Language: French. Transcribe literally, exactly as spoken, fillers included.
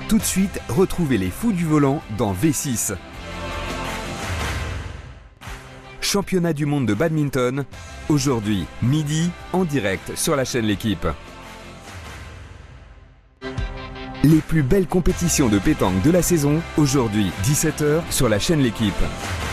Tout de suite, retrouvez les fous du volant dans V six. Championnat du monde de badminton, aujourd'hui, midi, en direct sur la chaîne L'Équipe. Les plus belles compétitions de pétanque de la saison, aujourd'hui, dix-sept heures, sur la chaîne L'Équipe.